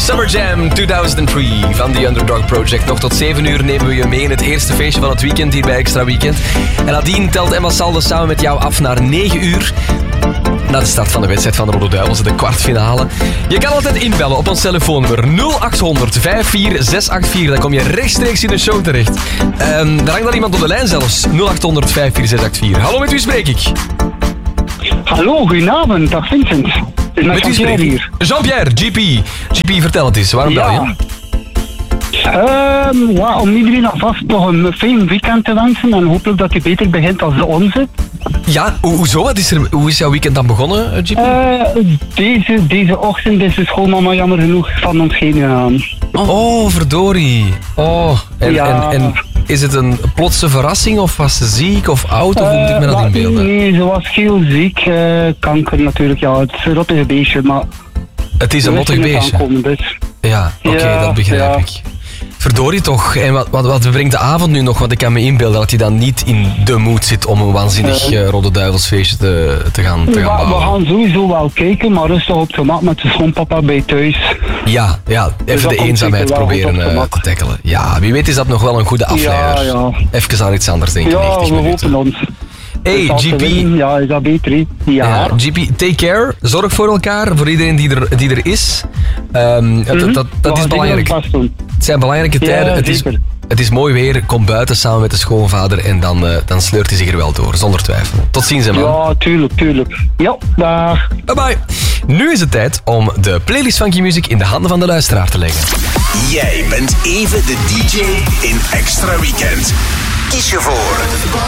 Summer Jam 2003 van The Underdog Project. Nog tot 7 uur nemen we je mee in het eerste feestje van het weekend hier bij Extra Weekend. En nadien telt Emma Salde samen met jou af naar 9 uur. Na de start van de wedstrijd van de Rode Duivels, de kwartfinale. Je kan altijd inbellen op ons telefoonnummer 0800 54684. Dan kom je rechtstreeks in de show terecht. Er hangt dan iemand op de lijn zelfs. 0800 54684. Hallo, met wie spreek ik? Hallo, goedenavond. Dag Vincent. Met wie spreek ik? Hier. Jean-Pierre, GP. GP, vertel het eens. Waarom bel je? Om iedereen alvast nog een fijn weekend te wensen en hopelijk dat hij beter begint als de onze. Ja, hoezo? Hoe is jouw weekend dan begonnen, GP? Deze ochtend is de schoolmama jammer genoeg van ons heen gegaan. Oh, verdorie. Oh, en is het een plotse verrassing of was ze ziek of oud of hoe moet ik me dat inbeelden? Nee, ze was heel ziek. Kanker natuurlijk, ja. Het is een rottig beestje, maar... Het is een rottig beestje? Aankomen, dus. Ja, oké, dat begrijp ik. Verdorie toch. En wat brengt de avond nu nog? Want ik kan me inbeelden dat hij dan niet in de mood zit om een waanzinnig Rode Duivelsfeestje te gaan bouwen. We gaan sowieso wel kijken, maar rustig op het gemak met de schoonpapa bij thuis. Ja, even dus de eenzaamheid proberen te tackelen. Ja, wie weet is dat nog wel een goede afleider. Ja. Even aan iets anders denken. Ja, we hopen ons. Hey, GP. Ja, is dat beter, hè? Ja. GP, take care. Zorg voor elkaar, voor iedereen die er is. Dat is belangrijk. Het zijn belangrijke tijden. Het is mooi weer. Kom buiten samen met de schoonvader en dan sleurt hij zich er wel door, zonder twijfel. Tot ziens, hè, man. Ja, tuurlijk. Ja, dag. Bye bye. Nu is het tijd om de playlist Funky Music in de handen van de luisteraar te leggen. Jij bent even de DJ in Extra Weekend. Kies je voor